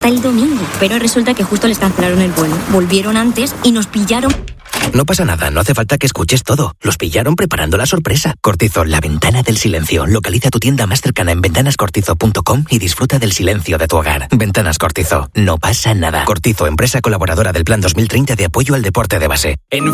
hasta el domingo. Pero resulta que justo les cancelaron el vuelo. Volvieron antes y nos pillaron. No pasa nada, no hace falta que escuches todo. Los pillaron preparando la sorpresa. Cortizo, la ventana del silencio. Localiza tu tienda más cercana en ventanascortizo.com y disfruta del silencio de tu hogar. Ventanas Cortizo, no pasa nada. Cortizo, empresa colaboradora del Plan 2030 de apoyo al deporte de base. En